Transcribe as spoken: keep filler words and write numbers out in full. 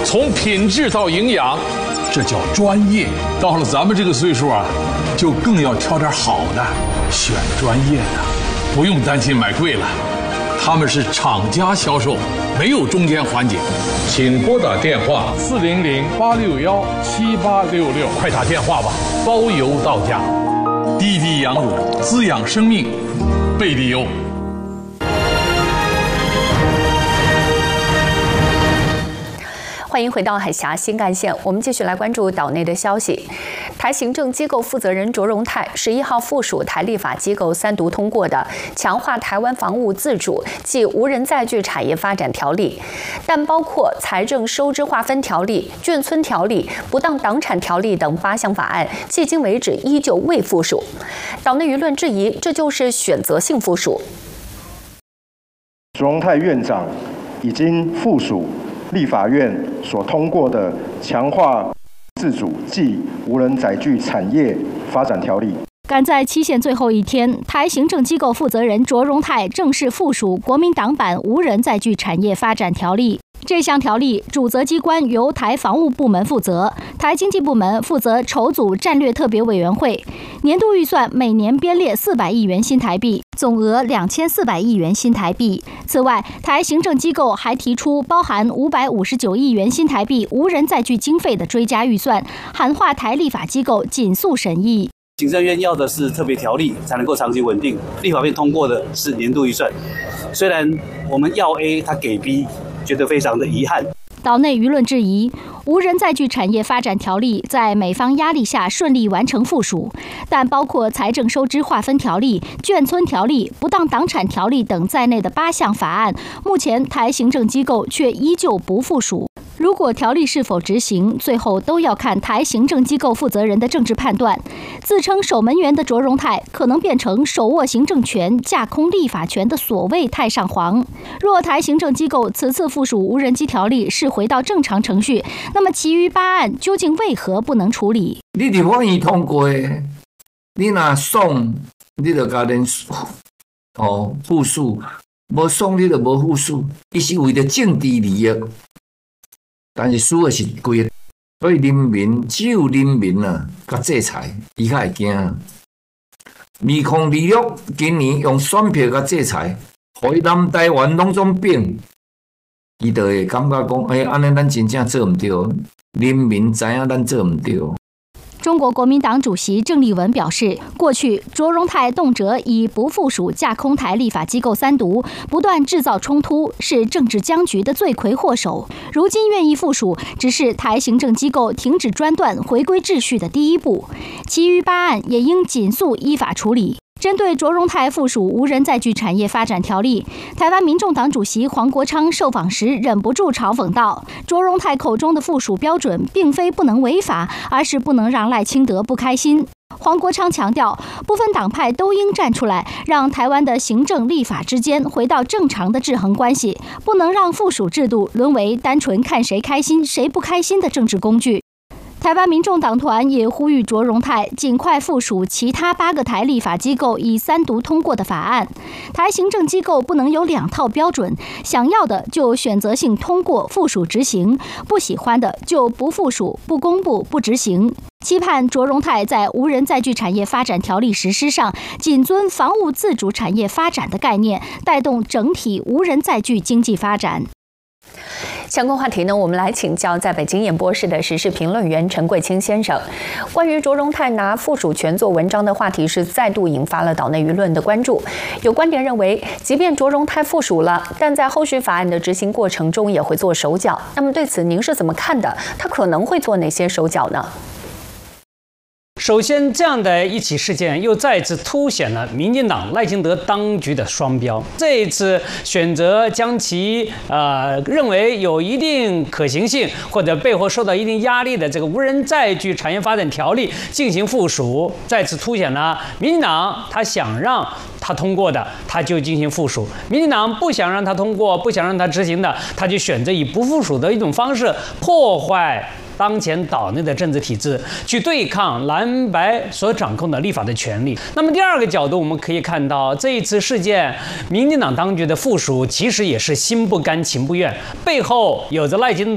从品质到营养，这叫专业。到了咱们这个岁数啊，就更要挑点好的，选专业的，不用担心买贵了。他们是厂家销售，没有中间环节。请拨打电话四零零八六幺七八六六，快打电话吧，包邮到家。滴滴羊乳滋养生命，贝利优。 欢迎回到海峡新干线，我们继续来关注岛内的消息。台行政机构负责人卓荣泰十一号附属台立法机构三读通过的《强化台湾防务自主暨无人载具产业发展条例》，但包括财政收支划分条例、眷村条例、不当党产条例等八项法案，迄今为止依旧未附属。岛内舆论质疑，这就是选择性附属。 卓荣泰院长已经附属立法院所通过的强化自主暨无人载具产业发展条例。 赶在期限最后一天，台行政机构负责人卓荣泰正式附属国民党版无人载具产业发展条例。这项条例主责机关由台防务部门负责，台经济部门负责筹组战略特别委员会，年度预算每年编列四百亿元新台币，总额两千四百亿元新台币。此外，台行政机构还提出包含五百五十九亿元新台币无人载具经费的追加预算，函化台立法机构紧速审议。 行政院要的是特别条例才能够长期稳定，立法院通过的是年度预算。虽然我们要 A， 他给 B， 觉得非常的遗憾。 岛内舆论质疑，无人载具产业发展条例在美方压力下顺利完成附属，但包括财政收支划分条例、眷村条例、不当党产条例等在内的八项法案，目前台行政机构却依旧不附属。如果条例是否执行，最后都要看台行政机构负责人的政治判断。自称守门员的卓荣泰可能变成手握行政权、架空立法权的所谓太上皇。若台行政机构此次附属无人机条例是回到正常程序，那么其余八案究竟为何不能处理？ 你立法院通过的，你若爽，你就甲恁哦附属；无爽，你就无附属。伊是为了政治利益。但是输的是规个，所以人民只有人民啊，甲制裁，伊才会惊。美控利率今年用选票甲制裁，互伊南台湾拢总变，伊就会感觉讲，哎，安尼咱真正做毋对，人民知影咱做毋对。 中国国民党主席郑丽文表示，过去卓荣泰动辄以不附属架空台立法机构三读，不断制造冲突，是政治僵局的罪魁祸首。如今愿意附属，只是台行政机构停止专断、回归秩序的第一步，其余八案也应紧速依法处理。针对卓荣泰附属无人载具产业发展条例，台湾民众党主席黄国昌受访时忍不住嘲讽道：“卓荣泰口中的附属标准，并非不能违法，而是不能让赖清德不开心。”黄国昌强调，部分党派都应站出来，让台湾的行政立法之间回到正常的制衡关系，不能让附属制度沦为单纯看谁开心谁不开心的政治工具。台湾民众党团也呼吁卓荣泰尽快附属其他八个台立法机构已三读通过的法案。台行政机构不能有两套标准，想要的就选择性通过附属执行，不喜欢的就不附属、不公布、不执行。期盼卓荣泰在无人载具产业发展条例实施上，谨遵防务自主产业发展的概念，带动整体无人载具经济发展。 相关话题呢，我们来请教在北京演播室的时事评论员陈贵清先生。关于卓荣泰拿附属权做文章的话题是再度引发了岛内舆论的关注。有观点认为，即便卓荣泰附属了，但在后续法案的执行过程中也会做手脚。那么对此您是怎么看的？他可能会做哪些手脚呢？ 首先，这样的一起事件又再次凸显了民进党赖清德当局的双标。这一次选择将其呃认为有一定可行性或者背后受到一定压力的这个无人载具产业发展条例进行附属，再次凸显了民进党他想让他通过的，他就进行附属；民进党不想让他通过、不想让他执行的，他就选择以不附属的一种方式破坏当前岛内的政治体制，去对抗蓝白所掌控的立法的权利。那么第二个角度，我们可以看到这一次事件，民进党当局的附属其实也是心不甘情不愿，背后有着赖清德